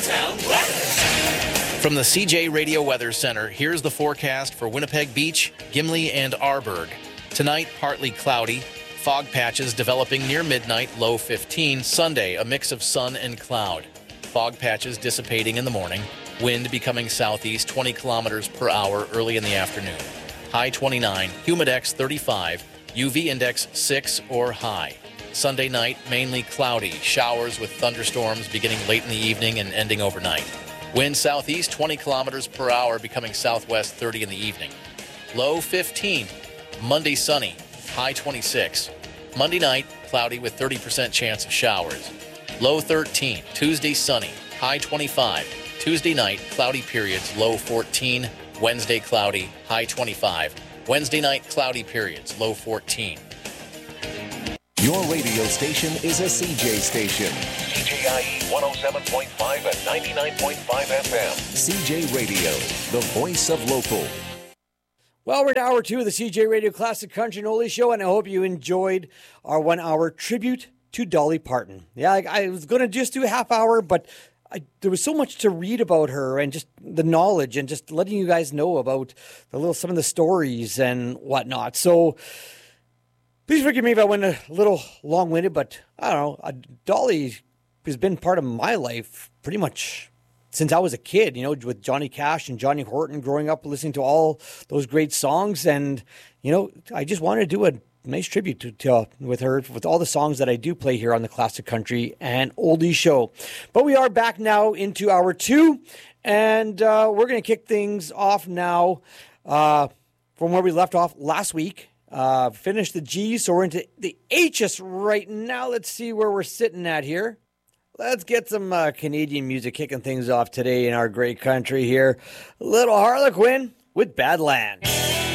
Sound weather. From the CJ Radio Weather Center, here's the forecast for Winnipeg Beach, Gimli, and Arborg. Tonight, partly cloudy. Fog patches developing near midnight, low 15. Sunday, a mix of sun and cloud. Fog patches dissipating in the morning. Wind becoming southeast 20 kilometers per hour early in the afternoon. High 29, humidex 35, UV index 6 or high. Sunday night, mainly cloudy. Showers with thunderstorms beginning late in the evening and ending overnight. Wind southeast 20 kilometers per hour, becoming southwest 30 in the evening. Low 15. Monday sunny. High 26. Monday night, cloudy with 30% chance of showers. Low 13. Tuesday sunny. High 25. Tuesday night, cloudy periods. Low 14. Wednesday cloudy. High 25. Wednesday night, cloudy periods. Low 14. Your radio station is a CJ station. CJIE 107.5 and 99.5 FM. CJ Radio, the voice of local. Well, we're in hour 2 of the CJ Radio Classic Country and Oldie Show, and I hope you enjoyed our 1 hour tribute to Dolly Parton. Yeah, I was going to just do a half hour, but there was so much to read about her and just the knowledge and just letting you guys know about some of the stories and whatnot. So please forgive me if I went a little long-winded, but I don't know. Dolly has been part of my life pretty much since I was a kid, with Johnny Cash and Johnny Horton, growing up listening to all those great songs. And, I just wanted to do a nice tribute with her, with all the songs that I do play here on the Classic Country and Oldie Show. But we are back now into hour 2, and we're going to kick things off now from where we left off last week. Finished the G, so we're into the H's right now. Let's see where we're sitting at here. Let's get some Canadian music kicking things off today in our great country here. Little Harlequin with Badlands.